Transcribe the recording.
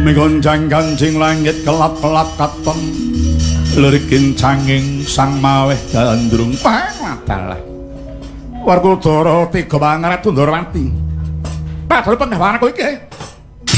Migonjang kancing langit kelap-kelap katon lirikin canging sang maweh gandrung pangatalah Warkudara tiga pangaret Tundrawati padahal penggawaanku iki